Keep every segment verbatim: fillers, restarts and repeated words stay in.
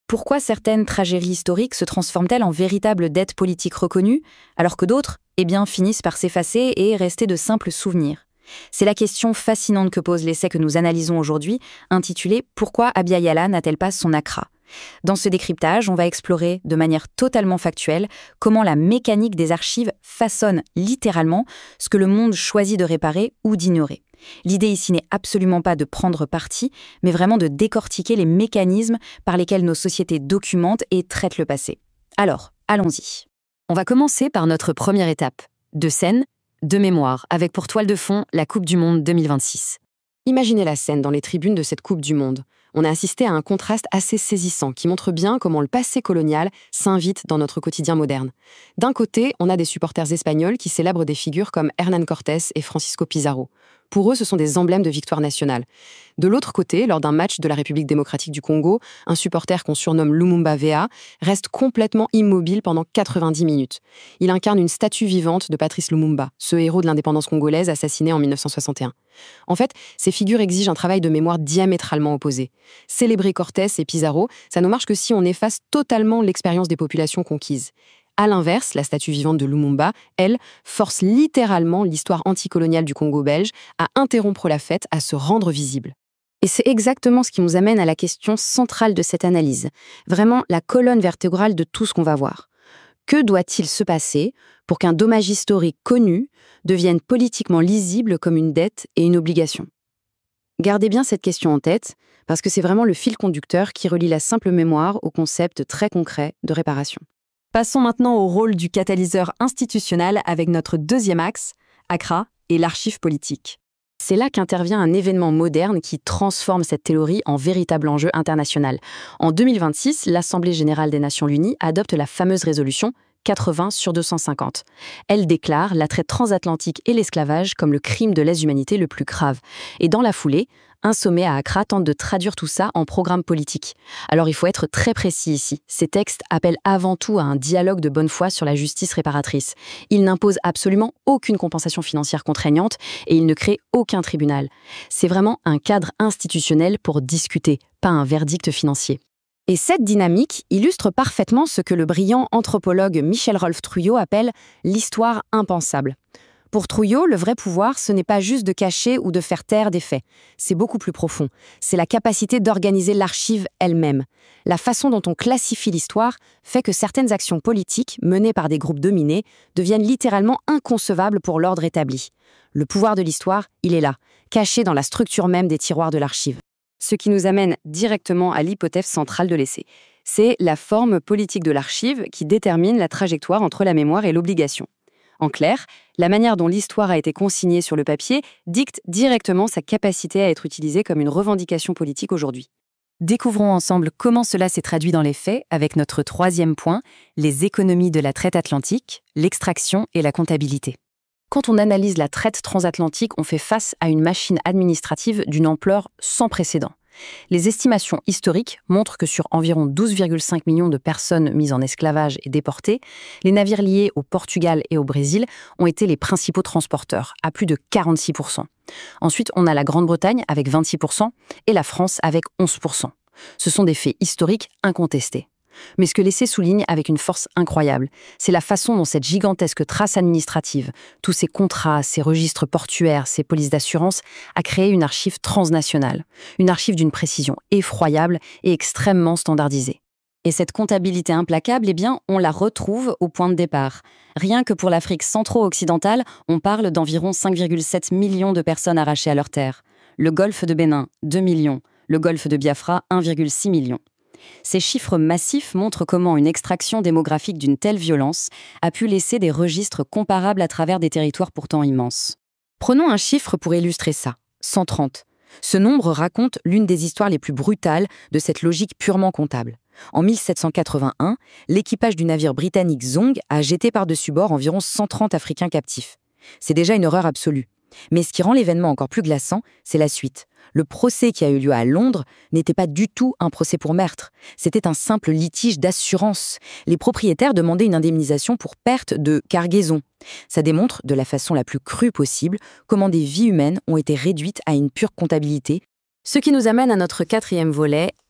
Pourquoi certaines tragédies historiques se transforment-elles en véritables dettes politiques reconnues, alors que d'autres, eh bien, finissent par s'effacer et rester de simples souvenirs? C'est la question fascinante que pose l'essai que nous analysons aujourd'hui, intitulé « Pourquoi Abya Yala n'a-t-elle pas son Accra ?» Dans ce décryptage, on va explorer de manière totalement factuelle comment la mécanique des archives façonne littéralement ce que le monde choisit de réparer ou d'ignorer. L'idée ici n'est absolument pas de prendre parti, mais vraiment de décortiquer les mécanismes par lesquels nos sociétés documentent et traitent le passé. Alors, allons-y. On va commencer par notre première étape, de scène, de mémoire, avec pour toile de fond la Coupe du Monde deux mille vingt-six. Imaginez la scène dans les tribunes de cette Coupe du Monde. On a assisté à un contraste assez saisissant qui montre bien comment le passé colonial s'invite dans notre quotidien moderne. D'un côté, on a des supporters espagnols qui célèbrent des figures comme Hernán Cortés et Francisco Pizarro. Pour eux, ce sont des emblèmes de victoire nationale. De l'autre côté, lors d'un match de la République démocratique du Congo, un supporter qu'on surnomme Lumumba V A reste complètement immobile pendant quatre-vingt-dix minutes. Il incarne une statue vivante de Patrice Lumumba, ce héros de l'indépendance congolaise assassiné en mille neuf cent soixante et un. En fait, ces figures exigent un travail de mémoire diamétralement opposé. Célébrer Cortés et Pizarro, ça ne marche que si on efface totalement l'expérience des populations conquises. À l'inverse, la statue vivante de Lumumba, elle, force littéralement l'histoire anticoloniale du Congo belge à interrompre la fête, à se rendre visible. Et c'est exactement ce qui nous amène à la question centrale de cette analyse, vraiment la colonne vertébrale de tout ce qu'on va voir. Que doit-il se passer pour qu'un dommage historique connu devienne politiquement lisible comme une dette et une obligation? Gardez bien cette question en tête, parce que c'est vraiment le fil conducteur qui relie la simple mémoire au concept très concret de réparation. Passons maintenant au rôle du catalyseur institutionnel avec notre deuxième axe, Accra et l'archive politique. C'est là qu'intervient un événement moderne qui transforme cette théorie en véritable enjeu international. En deux mille vingt-six, l'Assemblée générale des Nations unies adopte la fameuse résolution quatre-vingts sur deux cent cinquante. Elle déclare la traite transatlantique et l'esclavage comme le crime de lèse-humanité le plus grave. Et dans la foulée, un sommet à Accra tente de traduire tout ça en programme politique. Alors il faut être très précis ici. Ces textes appellent avant tout à un dialogue de bonne foi sur la justice réparatrice. Ils n'imposent absolument aucune compensation financière contraignante et ils ne créent aucun tribunal. C'est vraiment un cadre institutionnel pour discuter, pas un verdict financier. Et cette dynamique illustre parfaitement ce que le brillant anthropologue Michel-Rolf Trouillot appelle « l'histoire impensable ». Pour Trouillot, le vrai pouvoir, ce n'est pas juste de cacher ou de faire taire des faits. C'est beaucoup plus profond. C'est la capacité d'organiser l'archive elle-même. La façon dont on classifie l'histoire fait que certaines actions politiques, menées par des groupes dominés, deviennent littéralement inconcevables pour l'ordre établi. Le pouvoir de l'histoire, il est là, caché dans la structure même des tiroirs de l'archive. Ce qui nous amène directement à l'hypothèse centrale de l'essai. C'est la forme politique de l'archive qui détermine la trajectoire entre la mémoire et l'obligation. En clair, la manière dont l'histoire a été consignée sur le papier dicte directement sa capacité à être utilisée comme une revendication politique aujourd'hui. Découvrons ensemble comment cela s'est traduit dans les faits avec notre troisième point, les économies de la traite atlantique, l'extraction et la comptabilité. Quand on analyse la traite transatlantique, on fait face à une machine administrative d'une ampleur sans précédent. Les estimations historiques montrent que sur environ douze virgule cinq millions de personnes mises en esclavage et déportées, les navires liés au Portugal et au Brésil ont été les principaux transporteurs, à plus de quarante-six pour cent. Ensuite, on a la Grande-Bretagne avec vingt-six pour cent et la France avec onze pour cent. Ce sont des faits historiques incontestés. Mais ce que l'essai souligne avec une force incroyable, c'est la façon dont cette gigantesque trace administrative, tous ces contrats, ces registres portuaires, ces polices d'assurance, a créé une archive transnationale, une archive d'une précision effroyable et extrêmement standardisée. Et cette comptabilité implacable, eh bien, on la retrouve au point de départ. Rien que pour l'Afrique centro-occidentale, on parle d'environ cinq virgule sept millions de personnes arrachées à leurs terres. Le golfe de Bénin, deux millions. Le golfe de Biafra, un virgule six million. Ces chiffres massifs montrent comment une extraction démographique d'une telle violence a pu laisser des registres comparables à travers des territoires pourtant immenses. Prenons un chiffre pour illustrer ça, cent trente. Ce nombre raconte l'une des histoires les plus brutales de cette logique purement comptable. En mille sept cent quatre-vingt-un, l'équipage du navire britannique Zong a jeté par-dessus bord environ cent trente Africains captifs. C'est déjà une horreur absolue. Mais ce qui rend l'événement encore plus glaçant, c'est la suite. Le procès qui a eu lieu à Londres n'était pas du tout un procès pour meurtre. C'était un simple litige d'assurance. Les propriétaires demandaient une indemnisation pour perte de cargaison. Ça démontre, de la façon la plus crue possible, comment des vies humaines ont été réduites à une pure comptabilité. Ce qui nous amène à notre quatrième volet,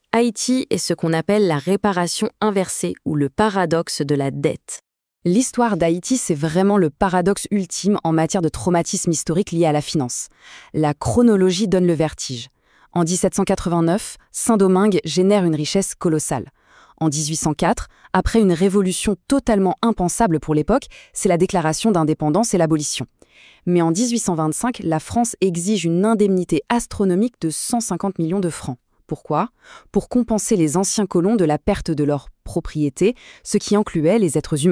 Haïti est ce qu'on appelle la réparation inversée ou le paradoxe de la dette. L'histoire d'Haïti, c'est vraiment le paradoxe ultime en matière de traumatisme historique lié à la finance. La chronologie donne le vertige. En dix-sept cent quatre-vingt-neuf, Saint-Domingue génère une richesse colossale. En dix-huit cent quatre, après une révolution totalement impensable pour l'époque, c'est la déclaration d'indépendance et l'abolition. Mais en dix-huit cent vingt-cinq, la France exige une indemnité astronomique de cent cinquante millions de francs. Pourquoi ? Pour compenser les anciens colons de la perte de leur propriété, ce qui incluait les êtres humains.